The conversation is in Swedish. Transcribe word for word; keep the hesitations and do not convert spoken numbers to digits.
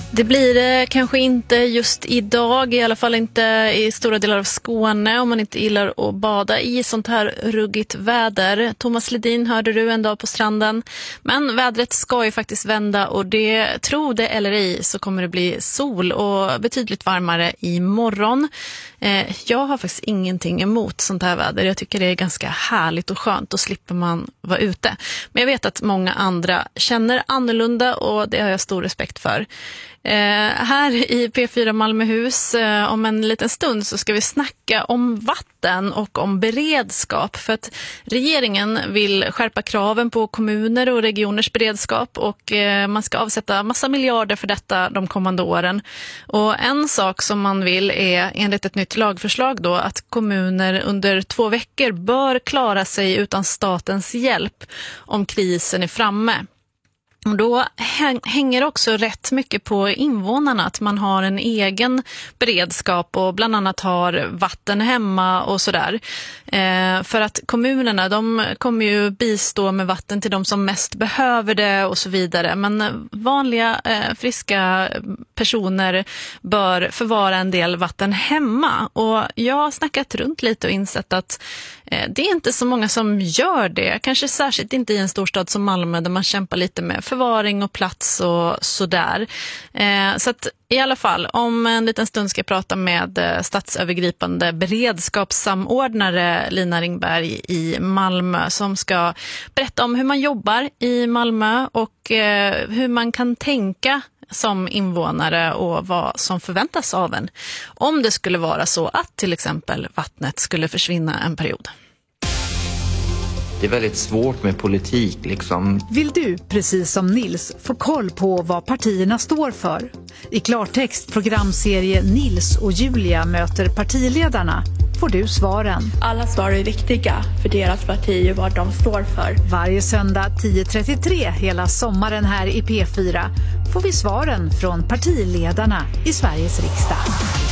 Det blir det kanske inte just idag, i alla fall inte i stora delar av Skåne om man inte gillar att bada i sånt här ruggigt väder. Thomas Ledin hörde du en dag på stranden. Men vädret ska ju faktiskt vända och det, tro det eller ej, så kommer det bli sol och betydligt varmare imorgon. Eh, jag har faktiskt ingenting emot sånt här väder. Jag tycker det är ganska härligt och skönt och slipper man vara ute. Men jag vet att många andra känner annorlunda och det har jag stor respekt för. Eh, här i P fyra Malmöhus eh, om en liten stund så ska vi snacka om vatten och om beredskap, för att regeringen vill skärpa kraven på kommuner och regioners beredskap och eh, man ska avsätta massa miljarder för detta de kommande åren. Och en sak som man vill är enligt ett nytt lagförslag då att kommuner under två veckor bör klara sig utan statens hjälp om krisen är framme. Och då hänger också rätt mycket på invånarna att man har en egen beredskap och bland annat har vatten hemma och sådär. Eh, för att kommunerna, de kommer ju bistå med vatten till de som mest behöver det och så vidare. Men vanliga eh, friska personer bör förvara en del vatten hemma. Och jag har snackat runt lite och insett att eh, det är inte så många som gör det. Kanske särskilt inte i en storstad som Malmö där man kämpar lite med förvaring och plats och sådär. Eh, så att i alla fall, om en liten stund ska jag prata med eh, statsövergripande beredskapssamordnare Lina Ringberg i Malmö som ska berätta om hur man jobbar i Malmö och eh, hur man kan tänka som invånare och vad som förväntas av en. Om det skulle vara så att till exempel vattnet skulle försvinna en period. Det är väldigt svårt med politik liksom. Vill du, precis som Nils, få koll på vad partierna står för? I klartext programserie Nils och Julia möter partiledarna får du svaren. Alla svar är viktiga för deras parti och vad de står för. Varje söndag tio trettiotre hela sommaren här i P fyra får vi svaren från partiledarna i Sveriges riksdag.